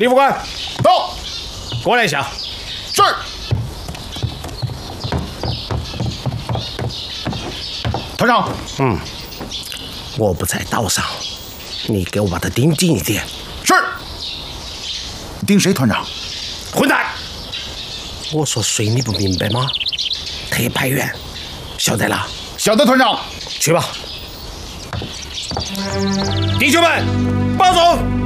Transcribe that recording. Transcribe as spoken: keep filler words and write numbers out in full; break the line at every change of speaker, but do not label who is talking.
李副官，
到，
过来一下。
是。团长，
嗯，我不在道上，你给我把他盯紧一点。
是。盯谁，团长？
混蛋！
我说谁你不明白吗？特派员，晓得了。
晓得，团长。
去吧。
弟兄们，保重。